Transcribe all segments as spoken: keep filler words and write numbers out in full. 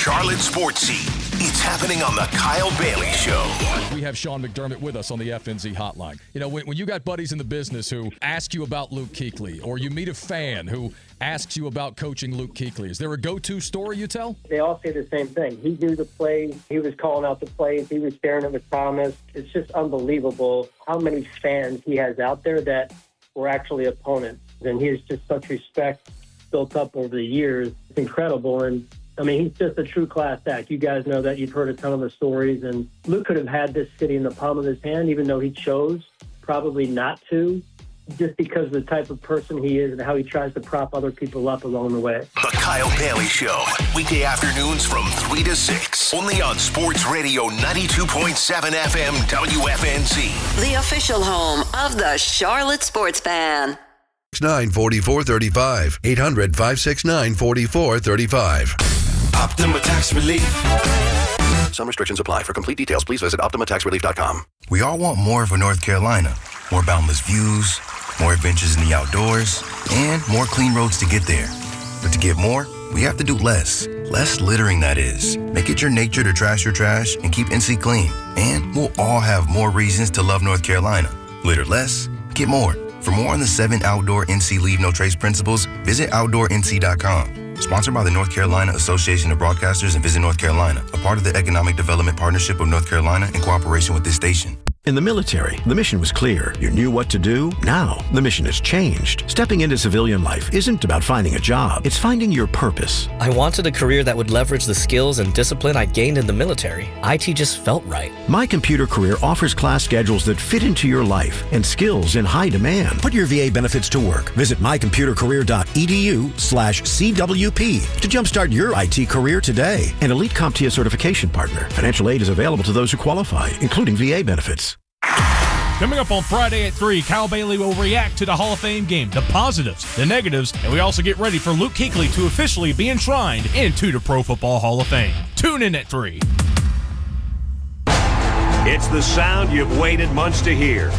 Charlotte sports scene. It's happening on the Kyle Bailey Show. We have Sean McDermott with us on the F N Z hotline. You know, when, when you got buddies in the business who ask you about Luke Kuechly, or you meet a fan who asks you about coaching Luke Kuechly, is there a go-to story you tell? They all say the same thing. He knew the plays. He was calling out the plays. He was sharing it with Thomas. It's just unbelievable how many fans he has out there that were actually opponents. And he has just such respect built up over the years. It's incredible. And I mean, he's just a true class act. You guys know that. You've heard a ton of the stories. And Luke could have had this city in the palm of his hand, even though he chose probably not to, just because of the type of person he is and how he tries to prop other people up along the way. The Kyle Bailey Show, weekday afternoons from three to six, only on Sports Radio ninety-two point seven F M W F N Z. The official home of the Charlotte Sports Fan. nine four four three five. eight hundred five six nine four four three five. Optima Tax Relief. Some restrictions apply. For complete details, please visit optima tax relief dot com. We all want more for North Carolina. More boundless views, more adventures in the outdoors, and more clean roads to get there. But to get more, we have to do less. Less littering, that is. Make it your nature to trash your trash and keep N C clean. And we'll all have more reasons to love North Carolina. Litter less, get more. For more on the seven outdoor N C Leave No Trace principles, visit outdoor N C dot com. Sponsored by the North Carolina Association of Broadcasters and Visit North Carolina, a part of the Economic Development Partnership of North Carolina in cooperation with this station. In the military, the mission was clear. You knew what to do. Now, the mission has changed. Stepping into civilian life isn't about finding a job. It's finding your purpose. I wanted a career that would leverage the skills and discipline I gained in the military. I T just felt right. My Computer Career offers class schedules that fit into your life and skills in high demand. Put your V A benefits to work. Visit my computer career dot e d u slash C W P to jumpstart your I T career today. An Elite CompTIA certification partner. Financial aid is available to those who qualify, including V A benefits. Coming up on Friday at three, Kyle Bailey will react to the Hall of Fame game, the positives, the negatives, and we also get ready for Luke Kuechly to officially be enshrined into the Pro Football Hall of Fame. Tune in at three. It's the sound you've waited months to hear.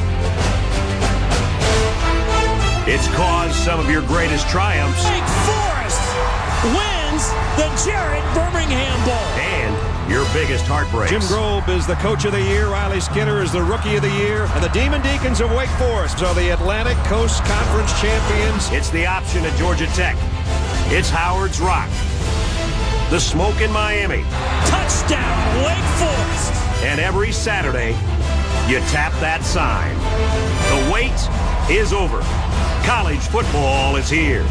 It's caused some of your greatest triumphs. Wake Forest wins the Jared Birmingham Bowl. And your biggest heartbreaks. Jim Grobe is the coach of the year. Riley Skinner is the rookie of the year. And the Demon Deacons of Wake Forest are the Atlantic Coast Conference champions. It's the option at Georgia Tech. It's Howard's Rock. The Smoke in Miami. Touchdown, Wake Forest. And every Saturday, you tap that sign. The wait is over. College football is here.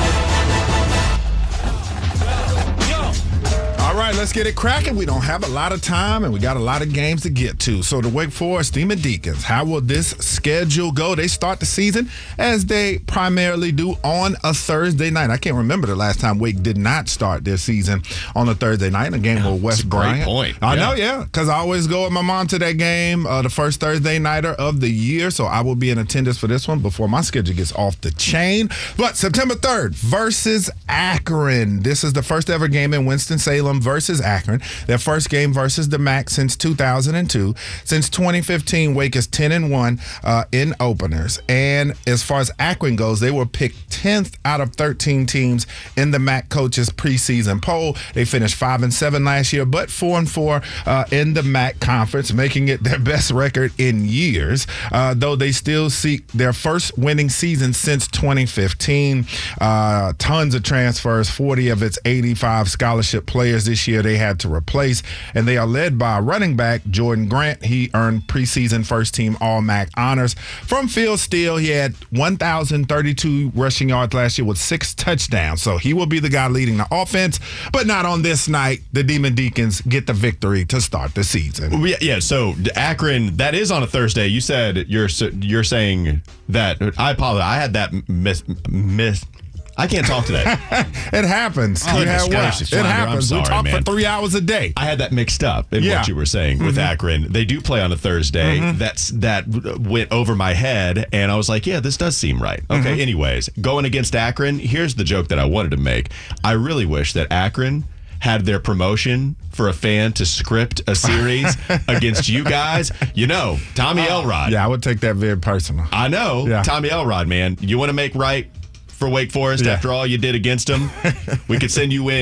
All right, let's get it cracking. We don't have a lot of time, and we got a lot of games to get to. So the Wake Forest Demon Deacons, how will this schedule go? They start the season as they primarily do on a Thursday night. I can't remember the last time Wake did not start their season on a Thursday night in a game with West Bryant. Great point. I yeah. know, yeah, because I always go with my mom to that game, uh, the first Thursday nighter of the year. So I will be in attendance for this one before my schedule gets off the chain. But September third versus Akron. This is the first ever game in Winston-Salem versus Akron. Their first game versus the M A C since two thousand two. Since twenty fifteen, Wake is ten and one uh, in openers. And as far as Akron goes, they were picked tenth out of thirteen teams in the M A C coaches preseason poll. They finished five and seven last year, but four and four uh, in the M A C conference, making it their best record in years. Uh, though they still seek their first winning season since twenty fifteen. Uh, tons of transfers, forty of its eighty-five scholarship players this year they had to replace, and they are led by running back Jordan Grant. He earned preseason first-team All-M A C honors. From Phil Steele, he had one thousand thirty-two rushing yards last year with six touchdowns, so he will be the guy leading the offense, but not on this night. The Demon Deacons get the victory to start the season. Yeah, so Akron, that is on a Thursday. You said you're you're saying that. I apologize. I had that miss miss. I can't talk today. It happens. Oh, you had what? gracious, It Flounder, happens. I'm we sorry, talk man. for three hours a day. I had that mixed up in Yeah. what you were saying with Mhm. Akron. They do play on a Thursday. Mhm. That's that went over my head, and I was like, yeah, this does seem right. Okay, Mhm. anyways, going against Akron, here's the joke that I wanted to make. I really wish that Akron had their promotion for a fan to script a series against you guys. You know, Tommy Elrod. Yeah, I would take that very personal. I know. Yeah. Tommy Elrod, man. You want to make right for Wake Forest Yeah. after all you did against them? We could send you in.